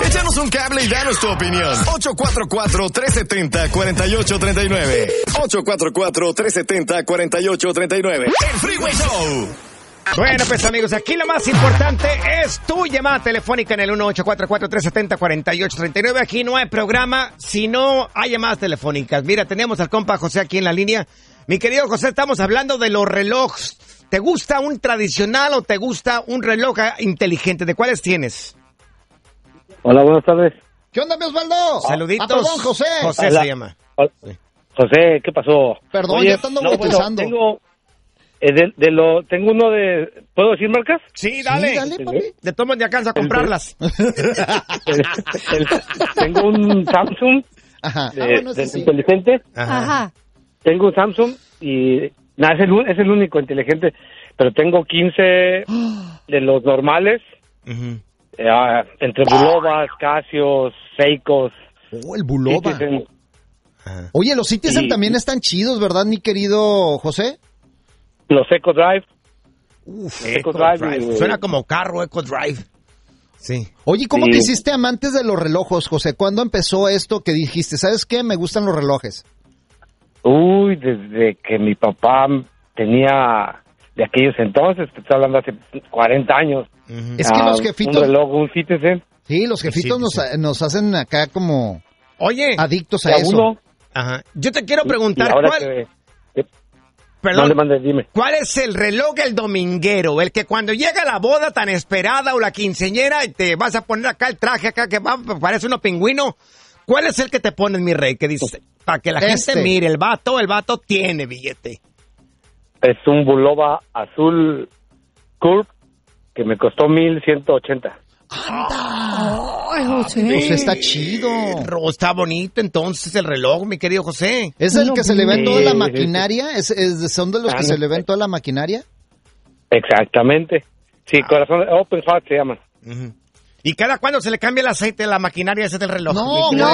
Échanos un cable y danos tu opinión. 844-370-4839. 844-370-4839. El Freeway Show. Bueno, pues amigos, aquí lo más importante es tu llamada telefónica en el 1844-370-4839. Aquí no hay programa si no hay llamadas telefónicas. Mira, tenemos al compa José aquí en la línea. Mi querido José, estamos hablando de los relojes. ¿Te gusta un tradicional o te gusta un reloj inteligente? ¿De cuáles tienes? Hola, buenas tardes. ¿Qué onda, mi Osvaldo? Saluditos. Perdón, José. José Hola. se llama. Sí. José, ¿qué pasó? Perdón, Oye, ya estando bueno, bautizando. tengo uno de... ¿Puedo decir marcas? Sí, dale. Sí, dale, papi. De todos modos ya alcanza a comprarlas. Tengo un Samsung Ajá. de inteligente. Ajá. Tengo un Samsung y... Nada, es el único inteligente. Pero tengo 15 de los normales. Ujú. Entre Bulobas, Casios, Seikos. Oh, el Bulova. Citizen. Oye, los Citizen Sí. también están chidos, ¿verdad, mi querido José? Los Eco Drive. Eco Drive. Suena como carro, Eco Drive. Sí. Oye, ¿cómo Sí. te hiciste amantes de los relojes, José? ¿Cuándo empezó esto que dijiste, ¿sabes qué? Me gustan los relojes. Uy, desde que mi papá tenía de aquellos entonces, te estoy hablando hace 40 años. Ujú. Es que los jefitos... Un reloj, un Citizen. Sí, los jefitos nos hacen acá como Oye, adictos a A eso. uno, ajá. Yo te quiero y preguntar, ahora ¿cuál, que perdón, mande, dime. ¿cuál es el reloj del dominguero? El que cuando llega la boda tan esperada o la quinceañera y te vas a poner acá el traje acá que parece uno pingüino. ¿Cuál es el que te pones, mi rey? Que dices, para que la gente mire, el vato tiene billete. Es un Bulova azul Curve que me costó 1,180. Ay, José. Pues está chido. Está bonito entonces el reloj, mi querido José. ¿Es el que se le ve Sí, toda la sí, maquinaria? ¿Son de los que se le ven toda la maquinaria? Exactamente. Sí, corazón Open Heart se llama. Ujú. ¿Y cada cuándo se le cambia el aceite de la maquinaria ese del reloj? No, No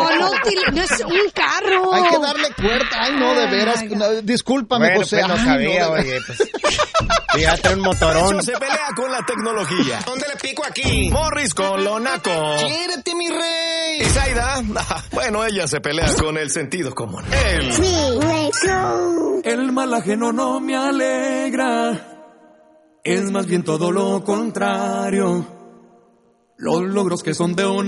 es un carro. Hay que darle cuerda. Ay, no, de veras. Ay, No, discúlpame, Bueno, José. pues no Ay, sabía, de- oye, pues. Fíjate un motorón. Se pelea con la tecnología. ¿Dónde le pico aquí? Morris con lo naco. ¡Quiérete, mi rey! ¿Y Zaida? Bueno, ella se pelea con el sentido común. El Freeway Show. El mal ajeno no me alegra, es más bien todo lo contrario. Los logros que son de una